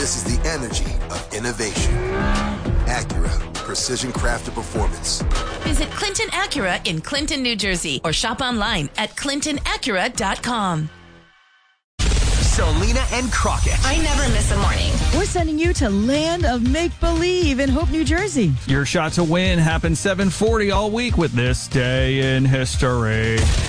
This is the energy of innovation. Acura, precision crafted performance. Visit Clinton Acura in Clinton, New Jersey, or shop online at clintonacura.com. Selena and Crockett. I never miss a morning. We're sending you to Land of Make-Believe in Hope, New Jersey. Your shot to win happens 7:40 all week with This Day in History.